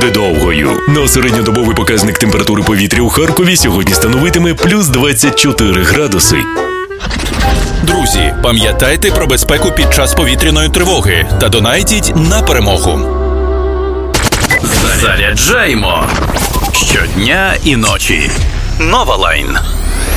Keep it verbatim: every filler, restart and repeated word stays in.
буде довгою. Но середньодобовий показник температури повітря у Харкові сьогодні становитиме плюс двадцять чотири градуси. Друзі, пам'ятайте про безпеку під час повітряної тривоги та донайтіть на перемогу. Заряджаємо щодня і ночі. Нова Лайн.